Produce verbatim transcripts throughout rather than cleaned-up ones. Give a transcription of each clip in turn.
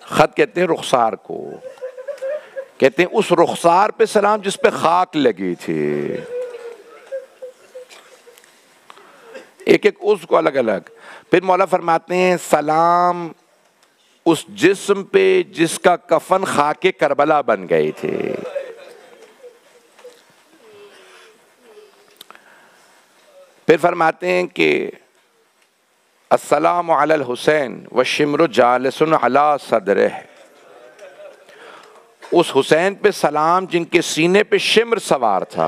خط کہتے ہیں رخسار کو، کہتے ہیں اس رخسار پہ سلام جس پہ خاک لگی تھی. ایک ایک اس کو الگ الگ. پھر مولا فرماتے ہیں سلام اس جسم پہ جس کا کفن خاک کربلا بن گئی تھی. پھر فرماتے ہیں کہ السلام علی الحسین والشمر جالس علی صدرہ، اس حسین پہ سلام جن کے سینے پہ شمر سوار تھا.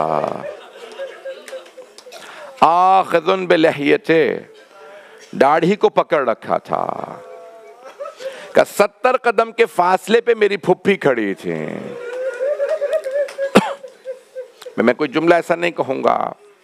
آخذ بلحیتہ، داڑھی کو پکڑ رکھا تھا. کہ ستر قدم کے فاصلے پہ میری پھپھی کھڑی تھی. میں کوئی جملہ ایسا نہیں کہوں گا.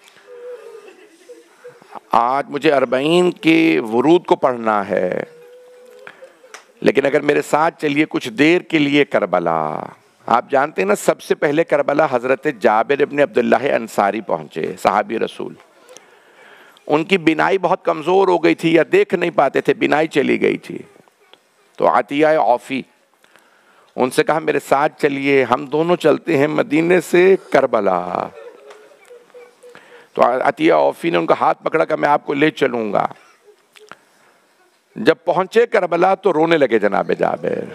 آج مجھے اربعین کی ورود کو پڑھنا ہے، لیکن اگر میرے ساتھ چلیے کچھ دیر کے لیے کربلا. آپ جانتے ہیں نا سب سے پہلے کربلا حضرت جابر ابن عبداللہ انصاری پہنچے، صحابی رسول. ان کی بینائی بہت کمزور ہو گئی تھی یا دیکھ نہیں پاتے تھے، بینائی چلی گئی تھی. تو عطیہ عوفی ان سے کہا میرے ساتھ چلیے، ہم دونوں چلتے ہیں مدینے سے کربلا. تو عطیہ عوفی نے ان کا ہاتھ پکڑا کہ میں آپ کو لے چلوں گا. جب پہنچے کربلا تو رونے لگے جناب جابر.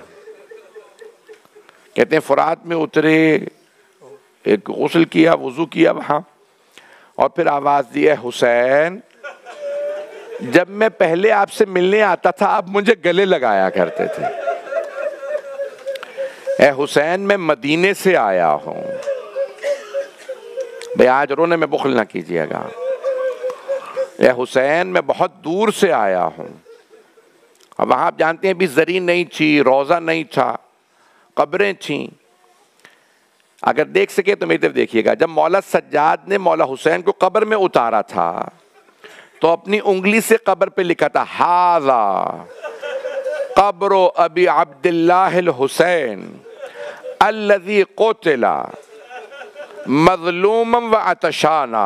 کہتے ہیں فرات میں اترے، ایک غسل کیا، وضو کیا وہاں، اور پھر آواز دی، اے حسین، جب میں پہلے آپ سے ملنے آتا تھا آپ مجھے گلے لگایا کرتے تھے. اے حسین میں مدینے سے آیا ہوں. بھئی آج رونے میں بخل نہ کیجیے گا. اے حسین میں بہت دور سے آیا ہوں. اب وہاں آپ جانتے ہیں بھی زری نہیں تھی، روزہ نہیں تھا، قبریں تھیں. اگر دیکھ سکے تو میری طرف دیکھیے گا. جب مولا سجاد نے مولا حسین کو قبر میں اتارا تھا تو اپنی انگلی سے قبر پہ لکھا تھا ھذا قبر ابی عبداللہ الحسین الذی قتل مظلوما و عطشانا.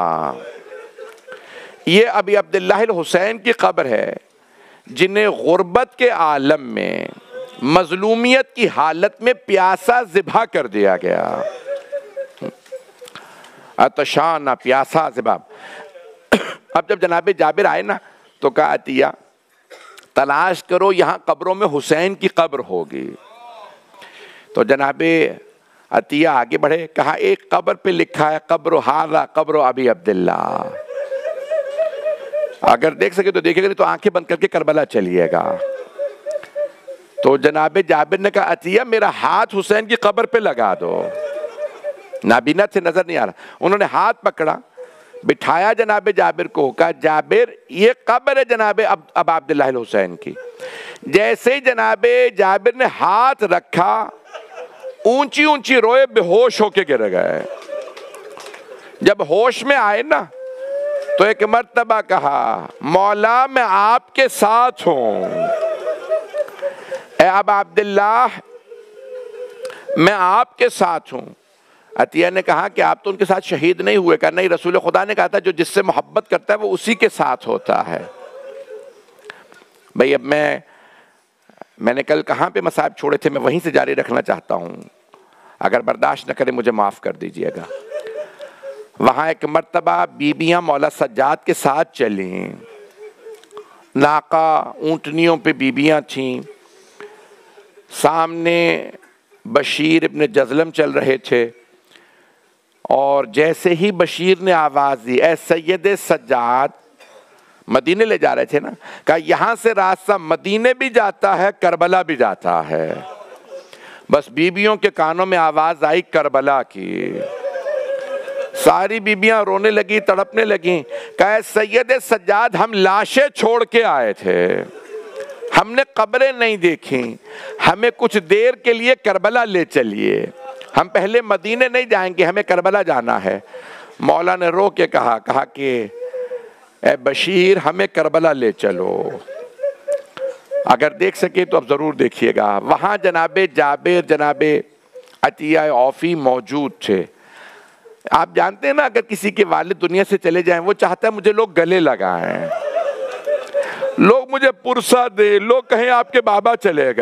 یہ ابی عبداللہ الحسین کی قبر ہے جنہیں غربت کے عالم میں مظلومیت کی حالت میں پیاسا ذبح کر دیا گیا. عطشانا، پیاسا ذبح. اب جب جناب جابر آئے نا تو کہا عطیہ تلاش کرو یہاں قبروں میں حسین کی قبر ہوگی. تو جناب عطیہ آگے بڑھے، کہا ایک قبر پہ لکھا ہے قبر ھذا قبر ابی عبداللہ. اگر دیکھ سکے تو دیکھے گا، تو آنکھیں بند کر کے کربلا چلیے گا. تو جناب جابر نے کہا عطیہ میرا ہاتھ حسین کی قبر پہ لگا دو. نابینا سے نظر نہیں آ رہا. انہوں نے ہاتھ پکڑا، بٹھایا جناب جابر کو، کہا جابر یہ قبر ہے جناب اب عبداللہ الحسین کی. جیسے جناب جابر نے ہاتھ رکھا اونچی اونچی روئے، بے ہوش ہو کے گر گئے. جب ہوش میں آئے نا تو ایک مرتبہ کہا مولا میں آپ کے ساتھ ہوں. اے ابا عبداللہ میں آپ کے ساتھ ہوں. عطیہ نے کہا کہ آپ تو ان کے ساتھ شہید نہیں ہوئے. کہا نہیں، رسول خدا نے کہا تھا جو جس سے محبت کرتا ہے وہ اسی کے ساتھ ہوتا ہے. بھئی اب میں میں نے کل کہاں پہ مصائب چھوڑے تھے، میں وہیں سے جاری رکھنا چاہتا ہوں. اگر برداشت نہ کرے مجھے معاف کر دیجئے گا. وہاں ایک مرتبہ بیبیاں مولا سجاد کے ساتھ چلیں. ناقہ اونٹنیوں پہ بیبیاں تھیں. سامنے بشیر ابن جزلم چل رہے تھے، اور جیسے ہی بشیر نے آواز دی اے سید سجاد، مدینے لے جا رہے تھے نا، کہا یہاں سے راستہ مدینے بھی جاتا ہے کربلا بھی جاتا ہے. بس بیبیوں کے کانوں میں آواز آئی کربلا کی. ساری بیبیاں رونے لگی، تڑپنے لگیں. کہا سید سجاد ہم لاشیں چھوڑ کے آئے تھے، ہم نے قبریں نہیں دیکھیں، ہمیں کچھ دیر کے لیے کربلا لے چلیے. ہم پہلے مدینے نہیں جائیں گے، ہمیں کربلا جانا ہے. مولا نے رو کے کہا کہا کہ اے بشیر ہمیں کربلا لے چلو. اگر دیکھ سکے تو اب ضرور دیکھیے گا. وہاں جناب جابر، جناب عطیہ عوفی موجود تھے. آپ جانتے ہیں نا اگر کسی کے والد دنیا سے چلے جائیں وہ چاہتا ہے مجھے لوگ گلے لگائیں، لوگ مجھے پرسہ دے، لوگ کہیں آپ کے بابا چلے گئے.